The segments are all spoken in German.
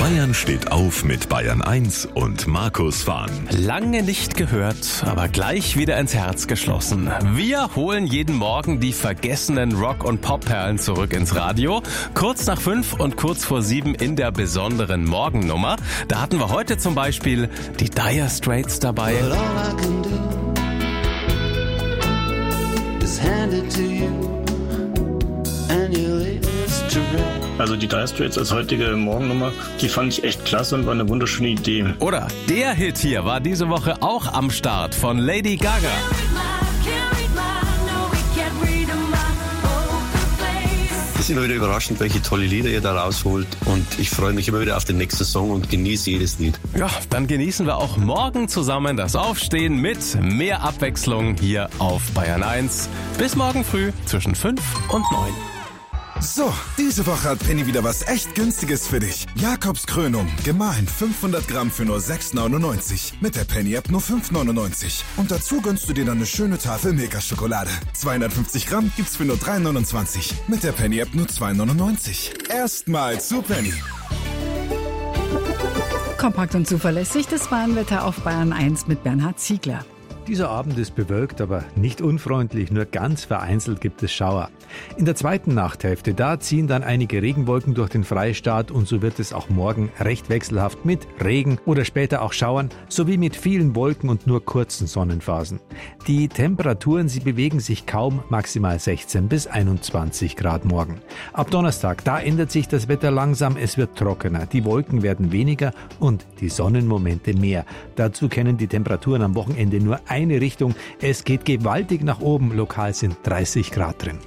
Bayern steht auf mit Bayern 1 und Markus Fahn. Lange nicht gehört, aber gleich wieder ins Herz geschlossen. Wir holen jeden Morgen die vergessenen Rock- und Pop-Perlen zurück ins Radio. Kurz nach 5 und kurz vor 7 in der besonderen Morgennummer. Da hatten wir heute zum Beispiel die Dire Straits dabei. Also die Dire Straits als heutige Morgennummer, die fand ich echt klasse und war eine wunderschöne Idee. Oder der Hit hier war diese Woche auch am Start von Lady Gaga. Es ist immer wieder überraschend, welche tolle Lieder ihr da rausholt, und ich freue mich immer wieder auf den nächsten Song und genieße jedes Lied. Ja, dann genießen wir auch morgen zusammen das Aufstehen mit mehr Abwechslung hier auf Bayern 1. Bis morgen früh zwischen 5 und 9. So, diese Woche hat Penny wieder was echt Günstiges für dich. Jakobs Krönung, gemahlen 500 Gramm für nur 6,99. Mit der Penny-App nur 5,99. Und dazu gönnst du dir dann eine schöne Tafel Milka-Schokolade. 250 Gramm gibt's für nur 3,29. Mit der Penny-App nur 2,99. Erstmal zu Penny. Kompakt und zuverlässig, das Warnwetter auf Bayern 1 mit Bernhard Ziegler. Dieser Abend ist bewölkt, aber nicht unfreundlich, nur ganz vereinzelt gibt es Schauer. In der zweiten Nachthälfte, da ziehen dann einige Regenwolken durch den Freistaat, und so wird es auch morgen recht wechselhaft mit Regen oder später auch Schauern, sowie mit vielen Wolken und nur kurzen Sonnenphasen. Die Temperaturen, sie bewegen sich kaum, maximal 16 bis 21 Grad morgen. Ab Donnerstag, da ändert sich das Wetter langsam, es wird trockener, die Wolken werden weniger und die Sonnenmomente mehr. Dazu kennen die Temperaturen am Wochenende nur eine Richtung, es geht gewaltig nach oben, lokal sind 30 Grad drin.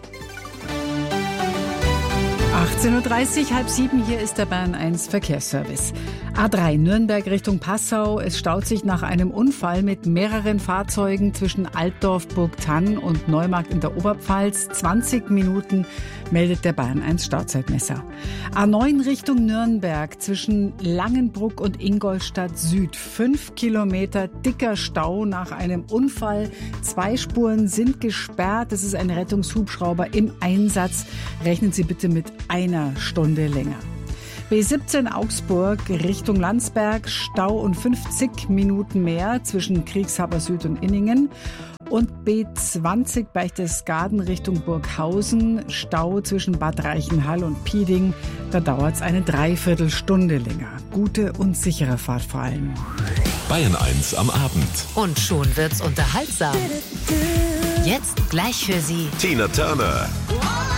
18.30 Uhr, 6:30, hier ist der Bayern 1 Verkehrsservice. A3 Nürnberg Richtung Passau. Es staut sich nach einem Unfall mit mehreren Fahrzeugen zwischen Altdorf, Burgthann und Neumarkt in der Oberpfalz. 20 Minuten meldet der Bayern 1 Stauzeitmesser. A9 Richtung Nürnberg zwischen Langenbruck und Ingolstadt Süd. 5 Kilometer dicker Stau nach einem Unfall. 2 Spuren sind gesperrt. Es ist ein Rettungshubschrauber im Einsatz. Rechnen Sie bitte mit einer Stunde länger. B17 Augsburg Richtung Landsberg, Stau und 50 Minuten mehr zwischen Kriegshaber Süd und Inningen. Und B20 Berchtesgaden Richtung Burghausen, Stau zwischen Bad Reichenhall und Pieding. Da dauert es eine Dreiviertelstunde länger. Gute und sichere Fahrt vor allem. Bayern 1 am Abend. Und schon wird's unterhaltsam. Jetzt gleich für Sie Tina Turner.